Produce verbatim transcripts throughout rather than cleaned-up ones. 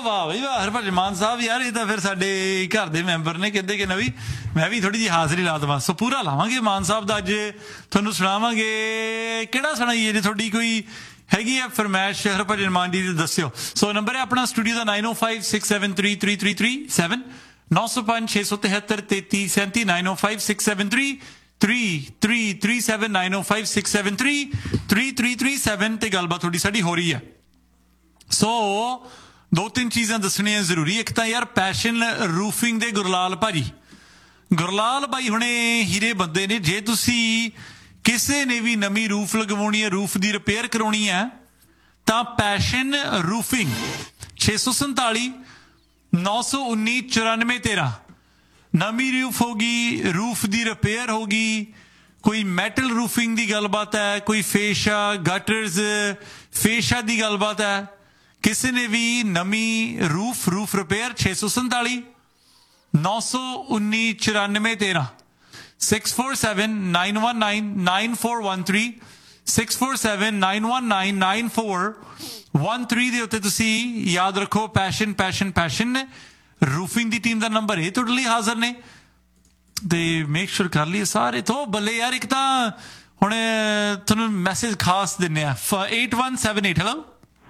ਵਾਹ ਬਈ ਵਾਹ ਹਰਭਜਨ ਮਾਨ ਸਾਹਿਬ ਯਾਰ ਇਹ ਤਾਂ ਫਿਰ ਸਾਡੇ ਘਰ ਦੇ ਮੈਂਬਰ ਨੇ ਕਹਿੰਦੇ ਕਿ ਨਵੀਂ ਮੈਂ ਵੀ ਥੋੜੀ ਜਿਹੀ ਹਾਜ਼ਰੀ ਲਾ ਦੇਵਾਂ ਸੋ ਪੂਰਾ ਲਾਵਾਂਗੇ ਮਾਨ ਸਾਹਿਬ ਦਾ ਅੱਜ ਤੁਹਾਨੂੰ ਸੁਣਾਵਾਂਗੇ ਕਿਹੜਾ ਸੁਣਾਈਏ ਜੇ ਤੁਹਾਡੀ ਕੋਈ ਹੈਗੀ ਆ ਫਰਮਾਇਸ਼ ਹਰਭਜਨ ਮਾਨ ਜੀ ਦੀ ਦੱਸਿਓ ਸੋ ਨੰਬਰ ਹੈ ਆਪਣਾ ਸਟੂਡੀਓ ਦਾ nine oh five six seven three three three three seven nine oh five six seven three three three seven nine oh five six seven three three three three seven nine oh five six seven three three three three seven ਤੇ ਗੱਲਬਾਤ ਥੋੜੀ ਸਾਡੀ ਹੋ ਰਹੀ ਹੈ ਸੋ ਦੋ ਤਿੰਨ ਚੀਜ਼ਾਂ ਦੱਸਣੀਆਂ ਜ਼ਰੂਰੀ ਇੱਕ ਤਾਂ ਯਾਰ ਪੈਸ਼ਨ ਰੂਫਿੰਗ ਦੇ ਗੁਰਲਾਲ ਭਾਜੀ ਗੁਰਲਾਲ ਭਾਈ ਹੁਣੇ ਹੀਰੇ ਬੰਦੇ ਨੇ ਜੇ ਤੁਸੀਂ ਕਿਸੇ ਨੇ ਵੀ ਨਵੀਂ ਰੂਫ ਲਗਵਾਉਣੀ ਹੈ ਰੂਫ ਦੀ ਰਿਪੇਅਰ ਕਰਾਉਣੀ ਹੈ ਤਾਂ ਪੈਸ਼ਨ ਰੂਫਿੰਗ ਛੇ ਸੌ ਸੰਤਾਲੀ ਨੌ ਸੌ ਉੱਨੀ ਚੁਰਾਨਵੇਂ ਤੇਰਾਂ ਨਵੀਂ ਰੂਫ ਹੋਗੀ ਰੂਫ ਦੀ ਰਿਪੇਅਰ ਹੋਗੀ ਕੋਈ ਮੈਟਲ ਰੂਫਿੰਗ ਦੀ ਗੱਲਬਾਤ ਹੈ ਕੋਈ ਫੇਸ਼ਾ ਗਟਰਸ ਫੇਸ਼ਾ ਦੀ ਗੱਲਬਾਤ ਹੈ ਕਿਸੇ ਨੇ ਵੀ ਨਵੀਂ ਰੂਫ ਰੂਫ ਰਿਪੇਅਰ ਛੇ ਸੌ ਸੰਤਾਲੀ ਨੌ ਸੌ ਉੱਨੀ ਚੁਰਾਨਵੇਂ ਤੇਰਾਂ six four seven nine one nine nine four one three six four seven nine one nine nine four one three ਦੇ ਉੱਤੇ ਤੁਸੀਂ ਯਾਦ ਰੱਖੋ ਪੈਸ਼ਨ ਪੈਸ਼ਨ ਪੈਸ਼ਨ ਨੇ ਰੂਫਿੰਗ ਦੀ ਟੀਮ ਦਾ ਨੰਬਰ ਇਹ ਤੁਹਾਡੇ ਲਈ ਹਾਜ਼ਰ ਨੇ ਤੇ ਮੇਕ ਸ਼ੋਰ ਕਰ ਲਈਏ ਸਾਰੇ ਤੋਂ ਬੱਲੇ ਯਾਰ ਇੱਕ ਤਾਂ ਹੁਣ ਤੁਹਾਨੂੰ ਮੈਸੇਜ ਖਾਸ ਦਿੰਨੇ ਆ eight one seven eight hello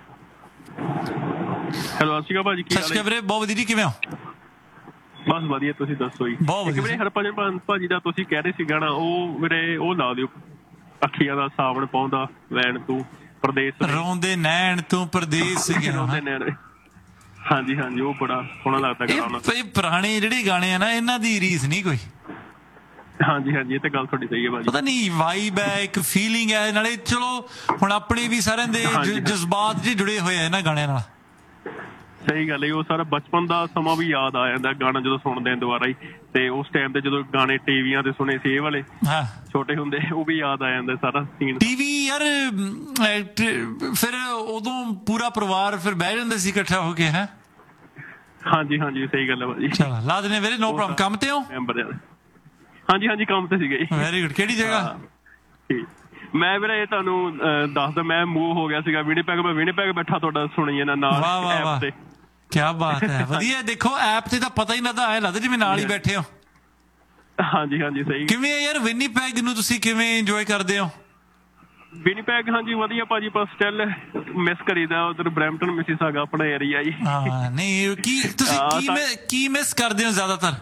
hello ਅਸੀਗਾ ਭਾਜੀ ਕੀ ਹਾਲ ਹੈ ਵੀਰੇ ਬਹੁਤ ਵਧੀਆ ਜੀ ਕਿਵੇਂ ਹੋ ਬਸ ਵਧੀਆ ਤੁਸੀਂ ਦੱਸੋ ਜੀ ਇੱਕ ਵੀਰੇ ਹਰਭਜਨ ਭਾਜੀ ਦਾ ਤੁਸੀਂ ਕਹਿ ਰਹੇ ਸੀ ਗਾਣਾ ਉਹ ਵੀਰੇ ਉਹ ਲਾ ਦਿਓ ਅੱਖੀਆਂ ਦਾ ਸਾਵਣ ਪਾਉਂਦਾ ਲੈਣ ਤੂੰ ਪ੍ਰਦੇਸ ਰੋਂਦੇ ਨੈਣ ਤੂੰ ਪ੍ਰਦੇਸ ਰੋਂਦੇ ਨੈਣ ਹਾਂਜੀ ਹਾਂਜੀ ਉਹ ਬੜਾ ਸੋਹਣਾ ਲੱਗਦਾ ਗਾਣਾ ਇਹ ਪੁਰਾਣੇ ਜਿਹੜੇ ਗਾਣੇ ਆ ਨਾ ਇਹਨਾਂ ਦੀ ਰੀਸ ਨਹੀਂ ਕੋਈ ਹਾਂਜੀ ਹਾਂਜੀ ਇਹ ਤਾਂ ਗੱਲ ਤੁਹਾਡੀ ਸਹੀ ਹੈ ਭਾਜੀ ਪਤਾ ਨਹੀਂ ਵਾਈਬ ਹੈ ਇੱਕ ਫੀਲਿੰਗ ਹੈ ਨਾਲੇ ਚਲੋ ਹੁਣ ਆਪਣੇ ਵੀ ਸਾਰਿਆਂ ਦੇ ਜਜ਼ਬਾਤ ਜਿਹੇ ਜੁੜੇ ਹੋਏ ਆ ਇਹਨਾਂ ਗਾਣਿਆਂ ਨਾਲ ਸਹੀ ਗੱਲ ਹੈ ਉਹ ਸਾਰਾ ਬਚਪਨ ਦਾ ਸਮਾਂ ਵੀ ਯਾਦ ਆ ਜਾਂਦਾ ਗਾਣਾ ਜਦੋਂ ਸੁਣਦੇ ਆ ਦੁਬਾਰਾ ਹੀ ਤੇ ਉਸ ਟਾਈਮ ਤੇ ਜਦੋਂ ਗਾਣੇ ਟੀਵੀਆਂ ਤੇ ਸੁਣੇ ਸੀ ਇਹ ਵਾਲੇ ਛੋਟੇ ਹੁੰਦੇ ਉਹ ਵੀ ਯਾਦ ਆ ਜਾਂਦਾ ਸਾਰਾ ਸੀਨ ਟੀਵੀ ਯਾਰ ਫਿਰ ਉਦੋਂ ਪੂਰਾ ਪਰਿਵਾਰ ਫਿਰ ਬਹਿ ਜਾਂਦੇ ਸੀ ਇਕੱਠਾ ਹੋ ਕੇ ਹੈ ਹਾਂਜੀ ਹਾਂਜੀ ਸਹੀ ਗੱਲ ਹੈ ਭਾਜੀ ਚਲੋ ਲਾ ਦੇਣੇ ਵੀਰੇ ਨੋ ਪ੍ਰੋਬਲਮ ਕੰਮ ਤੇ ਹੋ ਹਾਂਜੀ ਹਾਂਜੀ ਕੰਮ ਤੇ ਸੀਗਾ ਜੀ ਵੈਰੀ ਗੁੱਡ ਕਿਹੜੀ ਜਗ੍ਹਾ ਮੈਂ ਵੀਰੇ ਇਹ ਤੁਹਾਨੂੰ ਦੱਸਦਾ ਮੈਂ ਮੂਵ ਹੋ ਗਿਆ ਸੀਗਾ ਵਿਨੀਪੈਗ ਮੈਂ ਵਿਨੀਪੈਗ ਬੈਠਾ ਤੁਹਾਡਾ ਸੁਣੀ ਜਾਂਦਾ ਨਾਲ ਐਪ ਤੇ ਕਿਆ ਬਾਤ ਹੈ ਵਧੀਆ ਦੇਖੋ ਐਪ ਤੇ ਤਾਂ ਪਤਾ ਹੀ ਲੱਗਦਾ ਐ ਲੱਗਦਾ ਜਿਵੇਂ ਨਾਲ ਹੀ ਬੈਠੇ ਹੋ ਹਾਂਜੀ ਹਾਂਜੀ ਸਹੀ ਕਿਵੇਂ ਯਾਰ ਵਿਨੀਪੈਗ ਨੂੰ ਤੁਸੀਂ ਕਿਵੇਂ ਇੰਜੋਏ ਕਰਦੇ ਹੋ ਵਿਨੀਪੈਗ ਹਾਂਜੀ ਵਧੀਆ ਭਾਜੀ ਪਰ ਸਟਿਲ ਮਿਸ ਕਰੀਦਾ ਉਧਰ ਬਰੈਂਪਟਨ ਮਿਸੀਸਾਗਾ ਆਪਣਾ ਏਰੀਆ ਹੀ ਹਾਂ ਨਹੀਂ ਕੀ ਤੁਸੀਂ ਕੀ ਕੀ ਮਿਸ ਕਰਦੇ ਹੋ ਜ਼ਿਆਦਾਤਰ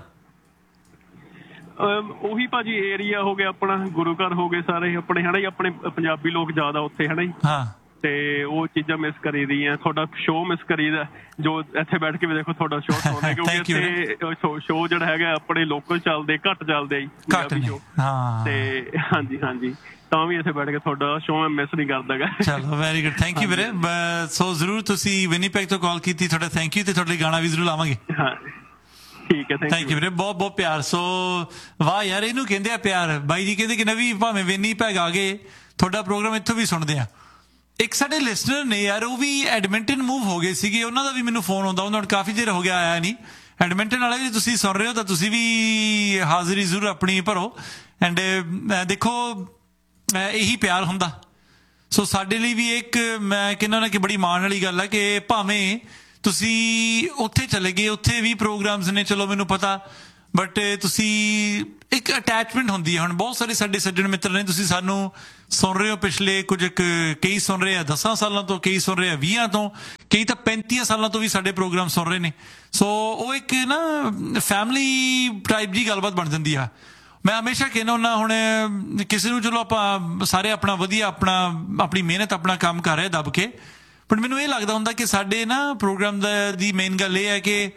ਉਹੀ ਭਾਜੀ ਏਰੀਆ ਹੋ ਗਿਆ ਆਪਣਾ ਗੁਰੂ ਘਰ ਹੋ ਗਏ ਸਾਰੇ ਆਪਣੇ ਹਨਾ ਜੀ ਆਪਣੇ ਪੰਜਾਬੀ ਲੋਕ ਜ਼ਿਆਦਾ ਉੱਥੇ ਹਨਾ ਜੀ ਹਾਂ ਤੇ ਉਹ ਚੀਜ਼ਾਂ ਮਿਸ ਕਰੀ ਦੀਆਂ ਤੁਹਾਡਾ ਸ਼ੋਅ ਮਿਸ ਕਰੀਦਾ ਜੋ ਇੱਥੇ ਬੈਠ ਕੇ ਵੀ ਦੇਖੋ ਤੁਹਾਡਾ ਸ਼ੋਅ ਸੁਣਦੇ ਕਿਉਂਕਿ ਇੱਥੇ ਸ਼ੋਅ ਜਿਹੜਾ ਹੈਗਾ ਆਪਣੇ ਲੋਕਲ ਚੱਲਦੇ ਘੱਟ ਚੱਲਦੇ ਪੰਜਾਬੀ ਸ਼ੋਅ ਤੇ ਹਾਂਜੀ ਹਾਂਜੀ ਤਾਂ ਵੀ ਇੱਥੇ ਬੈਠ ਕੇ ਤੁਹਾਡਾ ਸ਼ੋਅ ਮੈਂ ਮਿਸ ਨਹੀਂ ਕਰਦਾਗਾ ਚਲੋ ਵੈਰੀ ਗੁੱਡ ਥੈਂਕ ਯੂ ਵੀਰੇ ਸੋ ਜ਼ਰੂਰ ਤੁਸੀਂ ਵਿਨੀਪੈਗ ਤੋਂ ਕਾਲ ਕੀਤੀ ਤੁਹਾਡਾ ਥੈਂਕ ਯੂ ਤੇ ਤੁਹਾਡੇ ਲਈ ਗਾਣਾ ਵੀ ਜ਼ਰੂਰ ਲਾਵਾਂਗੇ ਹਾਂ ਠੀਕ ਹੈ ਥੈਂਕ ਯੂ ਵੀਰੇ ਬਹੁਤ ਬਹੁਤ ਪਿਆਰ ਸੋ ਵਾਹ ਯਾਰ ਇਹਨੂੰ ਕਹਿੰਦੇ ਆ ਪਿਆਰ ਬਾਈ ਜੀ ਕਹਿੰਦੇ ਕਿ ਨਵੀਂ ਭਾਵੇਂ ਵਿਨੀਪੈਗ ਆ ਗਏ ਤੁਹਾਡਾ ਪ੍ਰੋਗਰਾਮ ਇੱਥੋਂ ਵੀ ਸੁਣਦੇ ਆ ਇੱਕ ਸਾਡੇ ਲਿਸਨਰ ਨੇ ਯਾਰ ਉਹ ਵੀ ਐਡਮਿੰਟਨ ਮੂਵ ਹੋ ਗਏ ਸੀਗੇ ਉਹਨਾਂ ਦਾ ਵੀ ਮੈਨੂੰ ਫੋਨ ਆਉਂਦਾ ਉਹਨਾਂ ਨੂੰ ਕਾਫੀ ਦੇਰ ਹੋ ਗਿਆ ਆਇਆ ਨਹੀਂ ਐਡਮਿੰਟਨ ਵਾਲੇ ਵੀ ਤੁਸੀਂ ਸੁਣ ਰਹੇ ਹੋ ਤਾਂ ਤੁਸੀਂ ਵੀ ਹਾਜ਼ਰੀ ਜ਼ਰੂਰ ਆਪਣੀ ਭਰੋ ਐਂਡ ਦੇਖੋ ਇਹੀ ਪਿਆਰ ਹੁੰਦਾ ਸੋ ਸਾਡੇ ਲਈ ਵੀ ਇੱਕ ਮੈਂ ਕਹਿੰਦਾ ਨਾ ਕਿ ਬੜੀ ਮਾਣ ਵਾਲੀ ਗੱਲ ਹੈ ਕਿ ਭਾਵੇਂ ਤੁਸੀਂ ਉੱਥੇ ਚਲੇ ਗਏ ਉੱਥੇ ਵੀ ਪ੍ਰੋਗਰਾਮਸ ਨੇ ਚਲੋ ਮੈਨੂੰ ਪਤਾ ਬਟ ਤੁਸੀਂ ਇੱਕ ਅਟੈਚਮੈਂਟ ਹੁੰਦੀ ਹੈ ਹੁਣ ਬਹੁਤ ਸਾਰੇ ਸਾਡੇ ਸੱਜਣ ਮਿੱਤਰ ਨੇ ਤੁਸੀਂ ਸਾਨੂੰ ਸੁਣ ਰਹੇ ਹੋ ਪਿਛਲੇ ਕੁਝ ਕਈ ਸੁਣ ਰਹੇ ਆ ਦਸਾਂ ਸਾਲਾਂ ਤੋਂ ਕਈ ਸੁਣ ਰਹੇ ਆ ਵੀਹਾਂ ਤੋਂ ਕਈ ਤਾਂ ਪੈਂਤੀਆਂ ਸਾਲਾਂ ਤੋਂ ਵੀ ਸਾਡੇ ਪ੍ਰੋਗਰਾਮ ਸੁਣ ਰਹੇ ਨੇ ਸੋ ਉਹ ਇੱਕ ਨਾ ਫੈਮਿਲੀ ਟਾਈਪ ਦੀ ਗੱਲਬਾਤ ਬਣ ਜਾਂਦੀ ਆ ਮੈਂ ਹਮੇਸ਼ਾ ਕਹਿੰਦਾ ਹੁੰਦਾ ਹੁਣ ਕਿਸੇ ਨੂੰ ਚਲੋ ਆਪਾਂ ਸਾਰੇ ਆਪਣਾ ਵਧੀਆ ਆਪਣਾ ਆਪਣੀ ਮਿਹਨਤ ਆਪਣਾ ਕੰਮ ਕਰ ਰਹੇ ਦੱਬ ਕੇ ਬਟ ਮੈਨੂੰ ਇਹ ਲੱਗਦਾ ਹੁੰਦਾ ਕਿ ਸਾਡੇ ਨਾ ਪ੍ਰੋਗਰਾਮ ਦਾ ਦੀ ਮੇਨ ਗੱਲ ਇਹ ਹੈ ਕਿ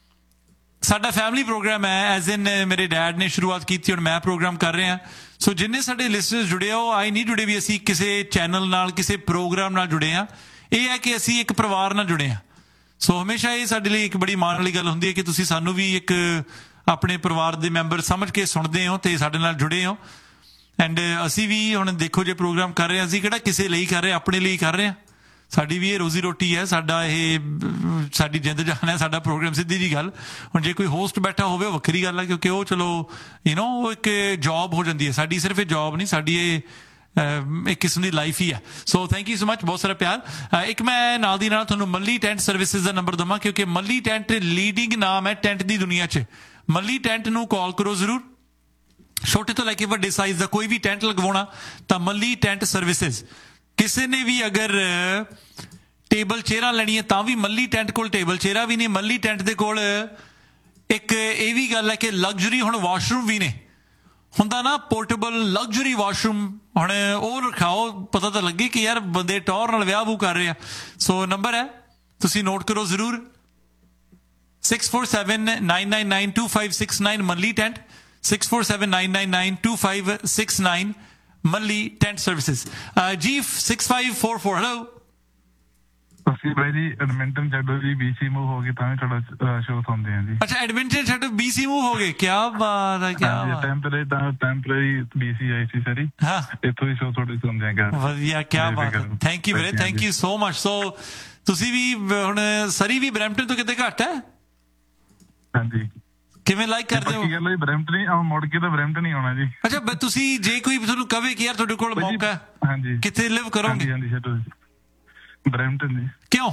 ਸਾਡਾ ਫੈਮਿਲੀ ਪ੍ਰੋਗਰਾਮ ਹੈ ਐਜ਼ ਇਨ ਮੇਰੇ ਡੈਡ ਨੇ ਸ਼ੁਰੂਆਤ ਕੀਤੀ ਹੁਣ ਮੈਂ ਪ੍ਰੋਗਰਾਮ ਕਰ ਰਿਹਾ ਸੋ ਜਿੰਨੇ ਸਾਡੇ ਲਿਸਨਰਸ ਜੁੜੇ ਆ ਉਹ ਆਈ ਨਹੀਂ ਜੁੜੇ ਵੀ ਅਸੀਂ ਕਿਸੇ ਚੈਨਲ ਨਾਲ ਕਿਸੇ ਪ੍ਰੋਗਰਾਮ ਨਾਲ ਜੁੜੇ ਆ ਇਹ ਹੈ ਕਿ ਅਸੀਂ ਇੱਕ ਪਰਿਵਾਰ ਨਾਲ ਜੁੜੇ ਆ ਸੋ ਹਮੇਸ਼ਾ ਇਹ ਸਾਡੇ ਲਈ ਇੱਕ ਬੜੀ ਮਾਣ ਵਾਲੀ ਗੱਲ ਹੁੰਦੀ ਹੈ ਕਿ ਤੁਸੀਂ ਸਾਨੂੰ ਵੀ ਇੱਕ ਆਪਣੇ ਪਰਿਵਾਰ ਦੇ ਮੈਂਬਰ ਸਮਝ ਕੇ ਸੁਣਦੇ ਹੋ ਤੇ ਸਾਡੇ ਨਾਲ ਜੁੜੇ ਹੋ ਐਂਡ ਅਸੀਂ ਵੀ ਹੁਣ ਦੇਖੋ ਜੇ ਪ੍ਰੋਗਰਾਮ ਕਰ ਰਹੇ ਹਾਂ ਅਸੀਂ ਕਿਹੜਾ ਕਿਸੇ ਲਈ ਕਰ ਰਹੇ ਆਪਣੇ ਲਈ ਕਰ ਰਹੇ ਹਾਂ ਸਾਡੀ ਵੀ ਇਹ ਰੋਜ਼ੀ ਰੋਟੀ ਹੈ ਸਾਡਾ ਇਹ ਸਾਡੀ ਜਿੰਦ ਜਾਨ ਹੈ ਸਾਡਾ ਪ੍ਰੋਗਰਾਮ ਸਿੱਧੀ ਜੀ ਗੱਲ ਹੁਣ ਜੇ ਕੋਈ ਹੋਸਟ ਬੈਠਾ ਹੋਵੇ ਉਹ ਵੱਖਰੀ ਗੱਲ ਹੈ ਕਿਉਂਕਿ ਉਹ ਚਲੋ ਯੂ ਨੋ ਇੱਕ ਜੌਬ ਹੋ ਜਾਂਦੀ ਹੈ ਸਾਡੀ ਸਿਰਫ ਇਹ ਜੌਬ ਨਹੀਂ ਸਾਡੀ ਇਹ ਇੱਕ ਕਿਸਮ ਦੀ ਲਾਈਫ ਹੀ ਆ। So thank you so much, ਬਹੁਤ ਸਾਰਾ ਪਿਆਰ। ਇੱਕ ਮੈਂ ਨਾਲ ਦੀ ਨਾਲ ਤੁਹਾਨੂੰ ਮੱਲੀ ਟੈਂਟ ਸਰਵਿਸਿਜ਼ ਦਾ ਨੰਬਰ ਦਵਾਂ, ਕਿਉਂਕਿ ਮੱਲੀ ਟੈਂਟ ਲੀਡਿੰਗ ਨਾਮ ਹੈ ਟੈਂਟ ਦੀ ਦੁਨੀਆ 'ਚ। ਮੱਲੀ ਟੈਂਟ ਨੂੰ ਕਾਲ ਕਰੋ ਜ਼ਰੂਰ। ਛੋਟੇ ਤੋਂ ਲੈ ਕੇ ਵੱਡੇ ਸਾਈਜ਼ ਦਾ ਕੋਈ ਵੀ ਟੈਂਟ ਲਗਵਾਉਣਾ ਤਾਂ ਮੱਲੀ ਟੈਂਟ ਸਰਵਿਸਿਜ਼। ਕਿਸੇ ਨੇ ਵੀ ਅਗਰ ਟੇਬਲ ਚੇਅਰਾਂ ਲੈਣੀਆਂ ਤਾਂ ਵੀ ਮੱਲੀ ਟੈਂਟ ਕੋਲ ਟੇਬਲ ਚੇਅਰਾਂ ਵੀ ਨੇ। ਮੱਲੀ ਟੈਂਟ ਦੇ ਕੋਲ ਇੱਕ ਇਹ ਵੀ ਗੱਲ ਹੈ ਕਿ ਲਗਜ਼ਰੀ ਹੁਣ ਵਾਸ਼ਰੂਮ ਵੀ ਨੇ। ਹੁੰਦਾ ਨਾ ਪੋਰਟੇਬਲ ਲਗਜ਼ਰੀ ਵਾਸ਼ਰੂਮ, ਹੁਣ ਉਹ ਰਖਾਓ, ਪਤਾ ਤਾਂ ਲੱਗੇ ਕਿ ਯਾਰ ਬੰਦੇ ਟੌਰ ਨਾਲ ਵਿਆਹ ਵੂ ਕਰ ਰਹੇ ਆ। ਸੋ ਨੰਬਰ ਹੈ, ਤੁਸੀਂ ਨੋਟ ਕਰੋ ਜ਼ਰੂਰ, six four seven nine nine nine to five six nine ਮੱਲੀ tent, six four seven nine nine nine to five six nine ਮੱਲੀ tent services. G six five four four, hello. ਅਸੀਂ ਬਾਈ ਜੀ Edmonton ਛੱਡੋ ਜੀ, BC move ਹੋ ਗਏ ਤਾਂ ਵੀ ਤੁਹਾਡਾ ਸ਼ੋਅ ਸੁਣਦੇ ਆ ਜੀ। ਅੱਛਾ, ਐਡਮਿੰਟਨ ਛੱਡੋ ਬੀਸੀ ਮੂਵ ਹੋ ਗਏ, ਕੀ ਬਾਤ ਹੈ, ਕੀ ਬਾਤ। ਟੈਂਪਰੇਰੀ ਤਾਂ ਟੈਂਪਰੇਰੀ ਬੀਸੀ ਆਈ ਸੀ ਸਾਰੀ, ਹਾਂ ਇੱਥੋਂ ਹੀ ਸ਼ੋਅ ਤੁਹਾਡੇ ਸੁਣਦੇ ਆ। ਵਧੀਆ, ਕੀ ਬਾਤ ਹੈ, ਥੈਂਕ ਯੂ ਵੀਰੇ, ਥੈਂਕ ਯੂ ਸੋ ਮਚ। ਸੋ ਤੁਸੀਂ ਵੀ ਹੁਣ ਸਰੀ ਵੀ ਬਰੈਂਪਟਨ ਤੋਂ ਕਿਤੇ ਘੱਟ ਹੈ? ਹਾਂਜੀ। ਕਿਵੇਂ ਲਾਈਕ ਕਰਦੇ ਹੋ? ਗੱਲ ਬਰੈਂਪਟਨ ਹੀ ਮੁੜ ਕੇ ਤਾਂ ਬਰੈਂਪਟਨ ਹੀ ਆਉਣਾ ਜੀ। ਅੱਛਾ, ਤੁਸੀਂ ਜੇ ਕੋਈ ਤੁਹਾਨੂੰ ਕਵੇ ਕਿ ਯਾਰ ਤੁਹਾਡੇ ਕੋਲ ਮੌਕਾ, ਹਾਂਜੀ, ਕਿੱਥੇ ਲਿਵ ਕਰੋਗੇ? ਹਾਂਜੀ ਛੱਡੋ ਬਰੈਂਪਟਨ ਜੀ। ਕਿਉਂ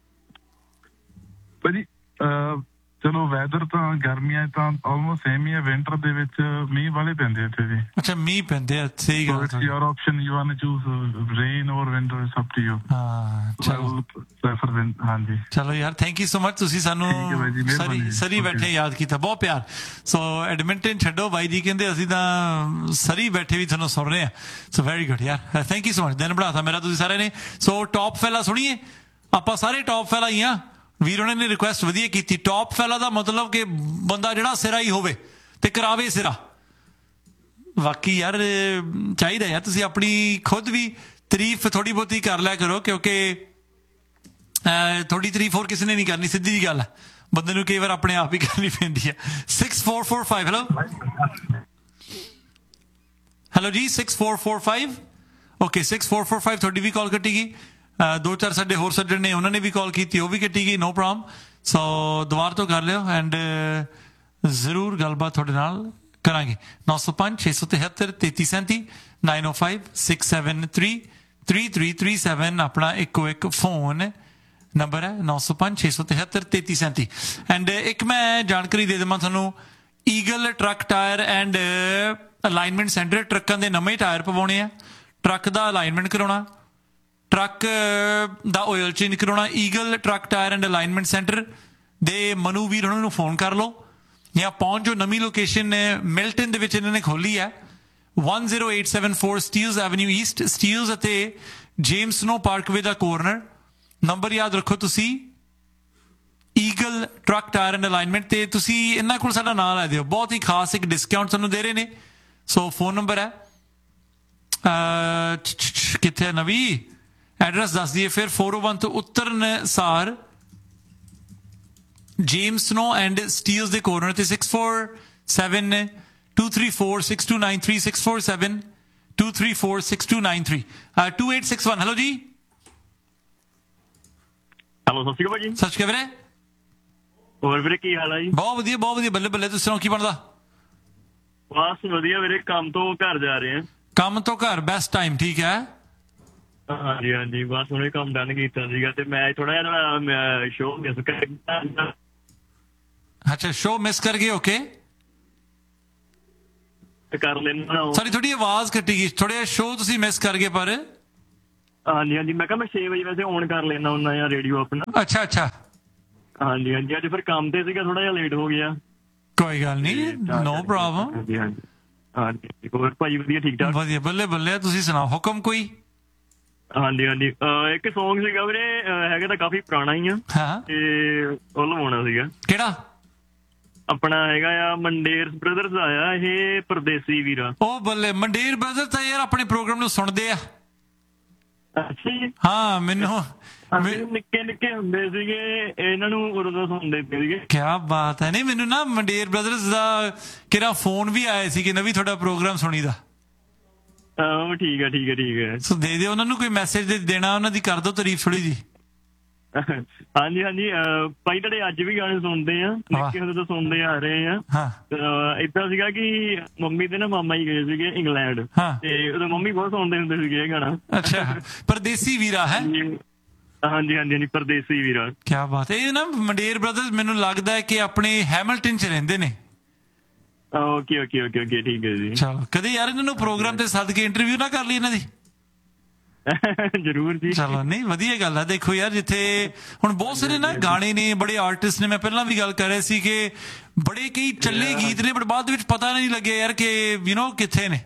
ਭਾਜੀ? ਚਲੋ ਵੈਦਰ ਤਾਂ ਗਰਮੀਆਂ ਤਾਂ ਆਲਮੋਸਟ ਸੇਮ ਹੀ ਹੈ, ਵਿੰਟਰ ਦੇ ਵਿੱਚ ਮੀਂਹ ਵਾਲੇ ਪੈਂਦੇ ਇੱਥੇ ਜੀ। ਅੱਛਾ, ਮੀਂਹ ਪੈਂਦੇ ਆ, ਸਹੀ ਗੱਲ ਹੈ। Your option, you want to choose rain ਔਰ winter, it's up to you. ਹਾਂ ਚਲੋ, ਪ੍ਰੈਫਰ ਵਿੰਟ। ਹਾਂਜੀ ਚਲੋ ਯਾਰ, ਥੈਂਕ ਯੂ ਸੋ ਮਚ, ਤੁਸੀਂ ਸਾਨੂੰ ਸਰੀ ਸਰੀ ਬੈਠੇ ਯਾਦ ਕੀਤਾ, ਬਹੁਤ ਪਿਆਰ। ਸੋ ਐਡਮਿੰਟਨ ਛੱਡੋ, ਬਾਈ ਜੀ ਕਹਿੰਦੇ ਅਸੀਂ ਤਾਂ ਸਰੀ ਬੈਠੇ ਵੀ ਤੁਹਾਨੂੰ ਸੁਣ ਰਹੇ ਆ। ਸੋ ਵੈਰੀ ਗੁੱਡ ਯਾਰ, ਥੈਂਕ ਯੂ ਸੋ ਮਚ, ਦਿਨ ਬਣਾਤਾ ਮੇਰਾ ਤੁਸੀਂ ਸਾਰਿਆਂ ਨੇ। ਸੋ ਟੌਪ ਫੈਲਾ ਸੁਣੀਏ, ਆਪਾਂ ਸਾਰੇ ਟੌਪ ਫੈਲਾ ਹੀ ਆ। ਵੀਰ ਉਹਨਾਂ ਨੇ ਰਿਕੁਐਸਟ ਵਧੀਆ ਕੀਤੀ। ਟੌਪ ਫੈਲਾ ਦਾ ਮਤਲਬ ਕਿ ਬੰਦਾ ਜਿਹੜਾ ਸਿਰਾ ਹੀ ਹੋਵੇ ਤੇ ਕਰਾਵੇ ਸਿਰਾ। ਬਾਕੀ ਯਾਰ ਚਾਹੀਦਾ ਯਾਰ, ਤੁਸੀਂ ਆਪਣੀ ਖੁਦ ਵੀ ਤਾਰੀਫ ਥੋੜੀ ਬਹੁਤੀ ਕਰ ਲਿਆ ਕਰੋ, ਕਿਉਂਕਿ ਥੋੜੀ ਤਾਰੀਫ ਹੋਰ ਕਿਸੇ ਨੇ ਨਹੀਂ ਕਰਨੀ, ਸਿੱਧੀ ਜੀ ਗੱਲ ਹੈ। ਬੰਦੇ ਨੂੰ ਕਈ ਵਾਰ ਆਪਣੇ ਆਪ ਹੀ ਕਰਨੀ ਪੈਂਦੀ ਹੈ। Six four four five, hello hello ਜੀ, six four four five. Okay, six four four five ਤੁਹਾਡੀ ਵੀ ਕਾਲ ਕੱਟੀ ਗਈ। ਦੋ ਚਾਰ ਸਾਡੇ ਹੋਰ ਸੱਜਣ ਨੇ, ਉਹਨਾਂ ਨੇ ਵੀ ਕਾਲ ਕੀਤੀ, ਉਹ ਵੀ ਕੱਟੀ ਗਈ, ਨੋ ਪ੍ਰੋਬਲਮ। ਸੋ ਦੁਬਾਰਾ ਤੋਂ ਕਰ ਲਿਓ ਐਂਡ ਜ਼ਰੂਰ ਗੱਲਬਾਤ ਤੁਹਾਡੇ ਨਾਲ ਕਰਾਂਗੇ। ਨੌ ਸੌ ਪੰਜ ਛੇ ਸੌ ਤਿਹੱਤਰ ਤੇਤੀ ਸੈਂਤੀ ਨਾਈਨ ਓ five six seven three three three three seven ਆਪਣਾ ਇੱਕੋ ਇੱਕ ਫੋਨ ਨੰਬਰ ਹੈ, ਨੌ ਸੌ ਪੰਜ ਛੇ ਸੌ ਤਿਹੱਤਰ ਤੇਤੀ ਸੈਂਤੀ। ਐਂਡ ਇੱਕ ਮੈਂ ਜਾਣਕਾਰੀ ਦੇ ਦੇਵਾਂ ਤੁਹਾਨੂੰ, eagle truck tyre and alignment centre. ਟਰੱਕਾਂ ਦੇ ਨਵੇਂ ਟਾਇਰ ਪਵਾਉਣੇ ਆ, ਟਰੱਕ ਦਾ ਅਲਾਈਨਮੈਂਟ ਕਰਾਉਣਾ, ਟਰੱਕ ਦਾ ਆਇਲ ਚੇਂਜ ਕਰਾਉਣਾ। Eagle truck tyre and alignment centre ਦੇ ਮਨੂ ਵੀਰ ਉਹਨਾਂ ਨੂੰ ਫੋਨ ਕਰ ਲਓ ਜਾਂ ਪਹੁੰਚ ਜੋ। ਨਵੀਂ ਲੋਕੇਸ਼ਨ ਮਿਲਟਨ ਦੇ ਵਿੱਚ ਇਹਨਾਂ ਨੇ ਖੋਲੀ ਹੈ, one zero eight seven four Steeles avenue East, Steeles ਅਤੇ ਜੇਮਸ ਸਨੋ ਪਾਰਕਵੇ ਦਾ ਕੋਰਨਰ। ਨੰਬਰ ਯਾਦ ਰੱਖੋ ਤੁਸੀਂ, eagle truck tyre and alignment. ਤੇ ਤੁਸੀਂ ਇਹਨਾਂ ਕੋਲ ਸਾਡਾ ਨਾਂ ਲੈ ਦਿਓ, ਬਹੁਤ ਹੀ ਖਾਸ ਇੱਕ ਡਿਸਕਾਊਂਟ ਤੁਹਾਨੂੰ ਦੇ ਰਹੇ ਨੇ। ਸੋ ਫੋਨ ਨੰਬਰ ਹੈ, ਕਿੱਥੇ ਹੈ ਨਵੀਂ ਐਡਰੈਸ ਦੱਸ ਦਈਏ ਫਿਰ, four oh one ਤੋਂ ਉੱਤਰਨ ਸਾਰ ਜੇਮਸ ਸਨੋ ਐਂਡ ਸਟੀਲਸ ਦੇ ਕੋਰਨਰ ਤੇ six four seven two three four six to nine three six four seven two three four six to nine three two eight six one. Hello ਜੀ। Hello, ਸਤਿ ਸ਼੍ਰੀ ਅਕਾਲ ਭਾਜੀ। ਸਤਿ ਸ਼੍ਰੀ ਅਕਾਲ ਵੀਰੇ। ਹੋਰ ਵੀਰੇ ਕੀ ਹਾਲ ਆ ਜੀ? ਬਹੁਤ ਵਧੀਆ, ਬਹੁਤ ਵਧੀਆ, ਬੱਲੇ ਬੱਲੇ। ਤੁਸੀਂ ਸੁਣਾਓ ਕੀ ਬਣਦਾ? ਬਸ ਵਧੀਆ ਵੀਰੇ, ਕੰਮ ਤੋਂ ਘਰ ਜਾ ਰਹੇ ਆ। ਕੰਮ ਤੋਂ ਘਰ, ਬੈਸਟ ਟਾਈਮ, ਠੀਕ ਹੈ। ਹਾਂਜੀ ਹਾਂਜੀ, ਬਸ ਹੁਣੇ ਕੰਮ ਡਨ ਕੀਤਾ ਸੀਗਾ ਤੇ ਮੈਂ ਥੋੜਾ ਜਿਹਾ ਸ਼ੋਅ ਮਿਸ ਕਰ ਗਿਆ। ਅੱਛਾ, ਸ਼ੋਅ ਮਿਸ ਕਰ ਗਏ, ਓਕੇ। ਕਰ ਲੈਣਾ। ਸਾਡੀ ਥੋੜੀ ਆਵਾਜ਼ ਕੱਟੀ ਗਈ, ਥੋੜਾ ਸ਼ੋਅ ਤੁਸੀਂ ਮਿਸ ਕਰ ਗਏ ਪਰ। ਹਾਂਜੀ ਹਾਂਜੀ, ਮੈਂ ਕਿਹਾ ਮੈਂ ਛੇ ਵਜੇ ਵੈਸੇ ਔਨ ਕਰ ਲੈਣਾ ਹੁੰਦਾ ਯਾਰ ਰੇਡੀਓ ਆਪਣਾ। ਅੱਛਾ ਅੱਛਾ, ਹਾਂਜੀ ਹਾਂਜੀ, ਅੱਜ ਫਿਰ ਕੰਮ ਤੇ ਸੀਗਾ, ਥੋੜਾ ਜਿਹਾ ਲੇਟ ਹੋ ਗਿਆ। ਕੋਈ ਗੱਲ ਨਹੀਂ, ਨੋ ਪ੍ਰੋਬਲਮ। ਹਾਂਜੀ ਹਾਂਜੀ ਹਾਂਜੀ, ਹੋਰ ਭਾਜੀ ਵਧੀਆ, ਠੀਕ ਠਾਕ? ਵਧੀਆ, ਬੱਲੇ ਬੱਲੇ। ਤੁਸੀਂ ਸੁਣਾਓ, ਹੁਕਮ ਕੋਈ? ਹਾਂਜੀ ਹਾਂਜੀ, ਇੱਕ ਸੌਂਗ ਸੀਗਾ ਵੀਰੇ, ਹੈਗਾ ਤਾਂ ਕਾਫੀ ਪੁਰਾਣਾ ਹੀ ਆ ਤੇ ਉਹ ਲਵਾਉਣਾ ਸੀਗਾ। ਕਿਹੜਾ? ਆਪਣਾ ਹੈਗਾ ਆ ਮੰਡੇਰ ਬ੍ਰਦਰਸ ਆਇਆ, ਇਹ ਪਰਦੇਸੀ ਵੀਰਾ। ਉਹ ਬੱਲੇ, ਮੰਡੇਰ ਬ੍ਰਦਰਸ ਤਾਂ ਯਾਰ ਆਪਣੇ ਪ੍ਰੋਗਰਾਮ ਨੂੰ ਸੁਣਦੇ ਆ। ਅੱਛਾ ਜੀ। ਹਾਂ, ਮੈਨੂੰ ਨਿੱਕੇ ਨਿੱਕੇ ਹੁੰਦੇ ਸੀਗੇ, ਇਹਨਾਂ ਨੂੰ ਉਦੋਂ ਸੁਣਦੇ ਸੀਗੇ। ਕਿਆ ਬਾਤ ਹੈ। ਨਹੀਂ, ਮੈਨੂੰ ਨਾ ਮੰਡੇਰ ਬ੍ਰਦਰਸ ਦਾ ਕਿਹੜਾ ਫੋਨ ਵੀ ਆਇਆ ਸੀ ਕਿ ਨਵੀਂ ਤੁਹਾਡਾ ਪ੍ਰੋਗਰਾਮ ਸੁਣੀ ਦਾ। ਹਾਂ ਠੀਕ ਹੈ ਠੀਕ ਹੈ ਠੀਕ ਹੈ। ਸੋ ਦੇ ਦਿਓ ਉਹਨਾਂ ਨੂੰ ਕੋਈ ਮੈਸੇਜ ਦੇ ਦੇਣਾ, ਉਹਨਾਂ ਦੀ ਕਰ ਦਿਓ ਤਾਰੀਫ ਥੋੜੀ ਜੀ। ਹਾਂਜੀ ਹਾਂਜੀ ਭਾਈ ਤੁਹਾਡੇ ਅੱਜ ਵੀ ਗਾਣੇ ਸੁਣਦੇ ਆ, ਨਿੱਕੇ ਹੁੰਦੇ ਤੋਂ ਸੁਣਦੇ ਆ ਰਹੇ ਆ। ਏਦਾਂ ਸੀਗਾ ਕਿ ਮੰਮੀ ਦੇ ਨਾ ਮਾਮਾ ਹੀ ਗਏ ਸੀਗੇ ਇੰਗਲੈਂਡ, ਤੇ ਉਦੋਂ ਮੰਮੀ ਬਹੁਤ ਸੁਣਦੇ ਹੁੰਦੇ ਸੀਗੇ ਇਹ ਗਾਣਾ। ਅੱਛਾ, ਪਰਦੇਸੀ ਵੀਰਾ ਹੈ। ਹਾਂਜੀ ਹਾਂਜੀ ਹਾਂਜੀ, ਪਰਦੇਸੀ ਵੀਰਾ। ਕਿਆ ਬਾਤ ਹੈ। ਇਹ ਨਾ ਮੰਡੇਰ ਬ੍ਰਦਰਸ ਮੈਨੂੰ ਲੱਗਦਾ ਹੈ ਕਿ ਆਪਣੇ ਹੈਮਿਲਟਨ ਚ ਰਹਿੰਦੇ ਨੇ। ਓਕੇ ਓਕੇ ਓਕੇ ਓਕੇ, ਠੀਕ ਹੈ ਜੀ। ਚਲੋ ਕਦੇ ਯਾਰ ਇਹਨਾਂ ਨੂੰ ਪ੍ਰੋਗਰਾਮ ਤੇ ਸੱਦ ਕੇ ਇੰਟਰਵਿਊ ਨਾ ਕਰ ਲਈ ਇਹਨਾਂ ਦੀ? ਜ਼ਰੂਰ ਜੀ। ਚਲੋ ਨਹੀਂ, ਵਧੀਆ ਗੱਲ ਆ। ਦੇਖੋ ਯਾਰ, ਜਿੱਥੇ ਹੁਣ ਬਹੁਤ ਸਾਰੇ ਨਾ ਗਾਣੇ ਨੇ, ਬੜੇ ਆਰਟਿਸਟ ਨੇ, ਮੈਂ ਪਹਿਲਾਂ ਵੀ ਗੱਲ ਕਰ ਰਿਹਾ ਸੀ ਕਿ ਬੜੇ ਕਈ ਚੱਲੇ ਗੀਤ ਨੇ ਬਟ ਬਾਅਦ ਵਿੱਚ ਪਤਾ ਨਹੀਂ ਲੱਗਿਆ ਯਾਰ ਕਿ ਯੂ ਨੋ ਕਿੱਥੇ ਨੇ।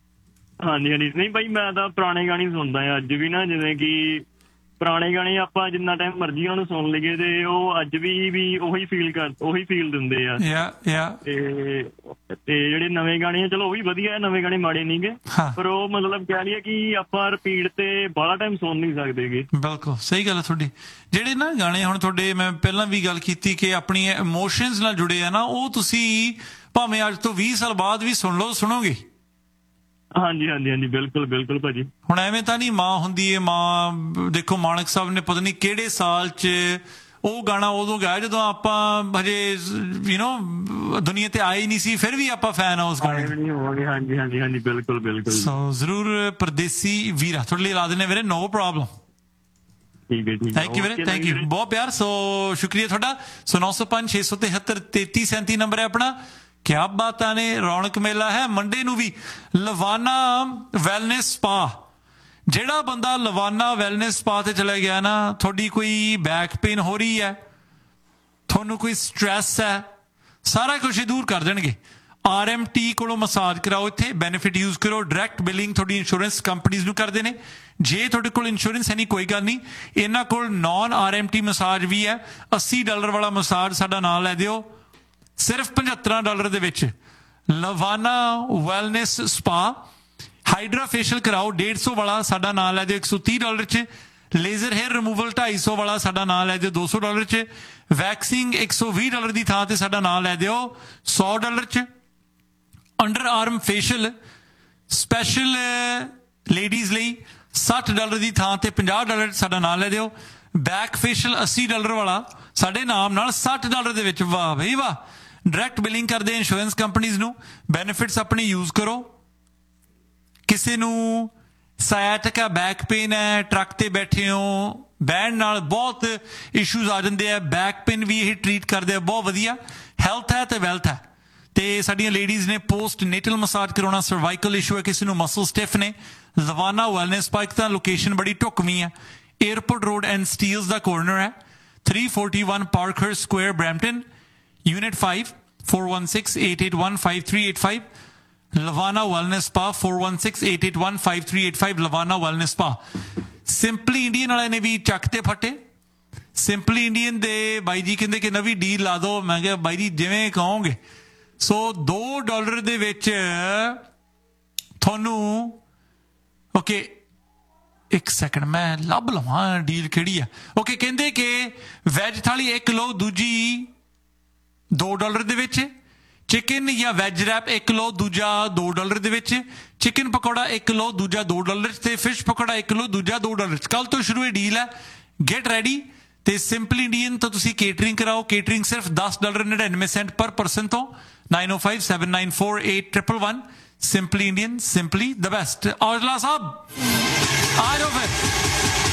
ਹਾਂਜੀ ਹਾਂਜੀ, ਨਹੀਂ ਭਾਈ ਮੈਂ ਤਾਂ ਪੁਰਾਣੇ ਗਾਣੇ ਸੁਣਦਾ ਆ ਅੱਜ ਵੀ ਨਾ, ਜਿਵੇਂ ਕਿ ਪੁਰਾਣੇ ਗਾਣੇ ਆਪਾਂ ਜਿੰਨਾ ਟਾਈਮ ਮਰਜ਼ੀ ਉਹਨੂੰ ਸੁਣ ਲਈਏ ਤੇ ਉਹ ਅੱਜ ਵੀ ਵੀ ਉਹੀ ਫੀਲ ਕਰ ਉਹੀ ਫੀਲ ਦਿੰਦੇ ਆ। ਯਾ ਯਾ ਤੇ ਤੇ ਜਿਹੜੇ ਨਵੇਂ ਗਾਣੇ ਆ, ਚਲੋ ਉਹ ਵੀ ਵਧੀਆ ਆ, ਨਵੇਂ ਗਾਣੇ ਮਾੜੇ ਨਹੀਂਗੇ, ਪਰ ਉਹ ਮਤਲਬ ਕਹਿ ਲਈਏ ਕਿ ਆਪਾਂ ਰਿਪੀਟ ਤੇ ਬਾਹਲਾ ਟਾਈਮ ਸੁਣ ਨਹੀਂ ਸਕਦੇਗੇ। ਬਿਲਕੁਲ ਸਹੀ ਗੱਲ ਹੈ ਤੁਹਾਡੀ। ਜਿਹੜੇ ਨਾ ਗਾਣੇ ਹੁਣ ਤੁਹਾਡੇ, ਮੈਂ ਪਹਿਲਾਂ ਵੀ ਗੱਲ ਕੀਤੀ ਕਿ ਆਪਣੀ ਇਮੋਸ਼ਨਸ ਨਾਲ ਜੁੜੇ ਆ ਨਾ, ਉਹ ਤੁਸੀਂ ਭਾਵੇਂ ਅੱਜ ਤੋਂ ਵੀਹ ਸਾਲ ਬਾਅਦ ਵੀ ਸੁਣ ਲਓ, ਸੁਣੋਗੇ। ਹਾਂਜੀ ਹਾਂਜੀ ਹਾਂਜੀ, ਬਿਲਕੁਲ ਬਿਲਕੁਲ ਭਾਜੀ। ਹੁਣ ਐਵੇਂ ਤਾਂ ਨਹੀਂ ਮਾਂ ਹੁੰਦੀ ਹੈ, ਮਾਂ ਦੇਖੋ ਮਾਣਕ ਸਾਹਿਬ ਨੇ ਪਤਾ ਨਹੀਂ ਕਿਹੜੇ ਸਾਲ 'ਚ ਉਹ ਗਾਣਾ ਉਦੋਂ ਗਾਇਆ ਜਦੋਂ ਆਪਾਂ ਹਜੇ ਯੂ ਨੋ ਦੁਨੀਆ ਤੇ ਆਏ ਨਹੀਂ ਸੀ, ਫਿਰ ਵੀ ਆਪਾਂ ਫੈਨ ਆ ਉਸ ਗਾਣੇ ਦੇ। ਹਾਂਜੀ ਹਾਂਜੀ ਹਾਂਜੀ, ਬਿਲਕੁਲ ਬਿਲਕੁਲ। ਸੋ ਜ਼ਰੂਰ ਪਰਦੇਸੀ ਵੀਰਾ ਤੁਹਾਡੇ ਲਈ ਲਾ ਦਿੰਦੇ ਵੀਰੇ, ਨੋ ਪ੍ਰੋਬਲਮ। ਠੀਕ ਹੈ ਜੀ, ਥੈਂਕ ਯੂ ਵੀਰੇ, ਥੈਂਕ ਯੂ, ਬਹੁਤ ਪਿਆਰ। ਸੋ ਸ਼ੁਕਰੀਆ ਤੁਹਾਡਾ। ਸੋ ਨੌ ਸੌ ਪੰਜ ਛੇ ਸੌ ਤਿਹੱਤਰ ਤੇਤੀ ਸੈਂਤੀ ਨੰਬਰ ਹੈ ਆਪਣਾ। ਕਿਆ ਬਾਤਾਂ ਨੇ, ਰੌਣਕ ਮੇਲਾ ਹੈ ਮੰਡੇ ਨੂੰ ਵੀ। ਲਵਾਨਾ ਵੈਲਨੈਸ ਸਪਾ, ਜਿਹੜਾ ਬੰਦਾ ਲਵਾਨਾ ਵੈਲਨੈਸ ਸਪਾ ਤੇ ਚਲਾ ਗਿਆ ਨਾ, ਤੁਹਾਡੀ ਕੋਈ ਬੈਕ ਪੇਨ ਹੋ ਰਹੀ ਹੈ, ਤੁਹਾਨੂੰ ਕੋਈ ਸਟ੍ਰੈਸ ਹੈ, ਸਾਰਾ ਕੁਝ ਦੂਰ ਕਰ ਦੇਣਗੇ। ਆਰ ਐਮ ਟੀ ਕੋਲੋਂ ਮਸਾਜ ਕਰਾਓ, ਇੱਥੇ ਬੈਨੀਫਿਟ ਯੂਜ਼ ਕਰੋ। ਡਾਇਰੈਕਟ ਬਿਲਿੰਗ ਤੁਹਾਡੀ ਇੰਸ਼ੋਰੈਂਸ ਕੰਪਨੀਜ਼ ਨੂੰ ਕਰਦੇ ਨੇ। ਜੇ ਤੁਹਾਡੇ ਕੋਲ ਇੰਸ਼ੋਰੈਂਸ ਹੈ ਨਹੀਂ, ਕੋਈ ਗੱਲ ਨਹੀਂ, ਇਹਨਾਂ ਕੋਲ ਨॉन ਆਰ ਐਮ ਟੀ ਮਸਾਜ ਵੀ ਹੈ। ਅੱਸੀ ਡਾਲਰ ਵਾਲਾ ਮਸਾਜ ਸਾਡਾ ਨਾਂ ਲੈ ਦਿਓ, ਸਿਰਫ ਪਝੱਤਰਾਂ ਡਾਲਰ ਦੇ ਵਿੱਚ। ਲਵਾਨਾ ਵੈਲਨੈਸ ਸਪਾ। ਹਾਈਡਰਾ ਫੇਸ਼ੀਅਲ ਕਰਾਓ ਡੇਢ ਸੌ ਵਾਲਾ, ਸਾਡਾ ਨਾਂ ਲੈ ਦਿਓ ਇੱਕ ਸੌ ਤੀਹ ਡਾਲਰ 'ਚ। ਲੇਜ਼ਰ ਹੇਅਰ ਰਿਮੂਵਲ ਢਾਈ ਸੌ ਵਾਲਾ, ਸਾਡਾ ਨਾਂ ਲੈ ਦਿਓ ਦੋ ਸੌ ਡਾਲਰ 'ਚ। ਵੈਕਸਿੰਗ ਇੱਕ ਸੌ ਵੀਹ ਡਾਲਰ ਦੀ ਥਾਂ ਤੇ ਸਾਡਾ ਨਾਂ ਲੈ ਦਿਓ ਸੌ ਡਾਲਰ 'ਚ। ਅੰਡਰ ਆਰਮ ਫੇਸ਼ੀਅਲ ਸਪੈਸ਼ਲ ਲੇਡੀਜ਼ ਲਈ ਸੱਠ ਡਾਲਰ ਦੀ ਥਾਂ ਤੇ ਪੰਜਾਹ ਡਾਲਰ ਸਾਡਾ ਨਾਂ ਲੈ ਦਿਓ। ਬੈਕ ਫੇਸ਼ੀਅਲ ਅੱਸੀ ਡਾਲਰ ਵਾਲਾ ਸਾਡੇ ਨਾਮ ਨਾਲ ਸੱਠ ਡਾਲਰ ਦੇ ਵਿੱਚ। ਵਾਹ ਬਈ ਵਾਹ। ਡਾਇਰੈਕਟ ਬਿਲਿੰਗ ਕਰਦੇ ਇੰਸ਼ੋਰੈਂਸ ਕੰਪਨੀਜ਼ ਨੂੰ। ਬੈਨੀਫਿਟਸ ਆਪਣੇ ਯੂਜ਼ ਕਰੋ। ਕਿਸੇ ਨੂੰ ਸਾਇਆਟਿਕਾ ਬੈਕ ਪੇਨ ਹੈ, ਟਰੱਕ ਤੇ ਬੈਠੇ ਹੋ, ਬੈਂਡ ਨਾਲ ਬਹੁਤ ਇਸ਼ੂਜ਼ ਆ ਜਾਂਦੇ ਆ, ਬੈਕ ਪੇਨ ਵੀ ਇਹ ਟਰੀਟ ਕਰਦੇ ਆ, ਬਹੁਤ ਵਧੀਆ। ਹੈਲਥ ਹੈ ਤੇ ਵੈਲਥ ਹੈ। ਤੇ ਸਾਡੀਆਂ ਲੇਡੀਜ਼ ਨੇ ਪੋਸਟ ਨੇਟਲ ਮਸਾਜ ਕਰਾਉਣਾ, ਸਰਵਾਈਕਲ ਇਸ਼ੂ ਹੈ, ਕਿਸੇ ਨੂੰ ਮਸਲ ਸਟਿਫ ਨੇ, ਲਵਾਨਾ ਵੈਲਨੈਸ ਸਪਾ। ਇੱਕ ਤਾਂ ਲੋਕੇਸ਼ਨ ਬੜੀ ਢੁਕਵੀਂ ਹੈ, airport road and Steeles the corner ਹੈ, three forty-one Parker Square, Brampton, Unit five, four one six, eight eight one, five three eight five. Lavana Wellness Spa, four one six, eight eight one, five three eight five. Lavana Wellness Spa. Simply Indian ਵਾਲੇ ਨੇ ਵੀ ਚੱਕ ਤੇ ਫੱਟੇ। Simply Indian ਦੇ ਬਾਈ ਜੀ ਕਹਿੰਦੇ ਕਿ ਨਵੀਂ ਡੀਲ ਲਾ ਦਿਓ। ਮੈਂ ਕਿਹਾ ਬਾਈ ਜੀ ਜਿਵੇਂ ਕਹੋਗੇ। ਸੋ ਦੋ ਡਾਲਰ ਦੇ ਵਿੱਚ ਤੁਹਾਨੂੰ, ਓਕੇ ਇੱਕ ਸੈਕਿੰਡ ਮੈਂ ਲੱਭ ਲਵਾਂ ਡੀਲ ਕਿਹੜੀ ਆ। ਓਕੇ, ਕਹਿੰਦੇ ਕਿ ਵੈਜ ਥਾਲੀ ਇੱਕ ਲਓ, ਦੂਜੀ ਦੋ ਡਾਲਰ ਦੇ ਵਿੱਚ। ਚਿਕਨ ਜਾਂ ਵੈਜ ਰੈਪ ਇੱਕ ਲਓ, ਦੂਜਾ ਦੋ ਡਾਲਰ ਦੇ ਵਿੱਚ। ਚਿਕਨ ਪਕੌੜਾ ਇੱਕ ਲਓ, ਦੂਜਾ ਦੋ ਡਾਲਰ 'ਚ। ਤੇ ਫਿਸ਼ ਪਕੌੜਾ ਇੱਕ ਲਓ, ਦੂਜਾ ਦੋ ਡਾਲਰ 'ਚ। ਕੱਲ ਤੋਂ ਸ਼ੁਰੂ ਇਹ ਡੀਲ ਹੈ, ਗੈਟ ਰੈਡੀ। ਤੇ ਸਿੰਪਲ ਇੰਡੀਅਨ ਤੋਂ ਤੁਸੀਂ ਕੇਟਰਿੰਗ ਕਰਾਓ। ਕੇਟਰਿੰਗ ਸਿਰਫ ਦਸ ਡਾਲਰ ਨੜਿਨਵੇਂ ਸੈਂਟ ਪਰ ਪਰਸਨ ਤੋਂ। nine oh five, seven nine four, eight one one one. Simply Indian, simply the best. Aujla ਸਾਹਿਬ ਆ ਜਾਓ ਫਿਰ।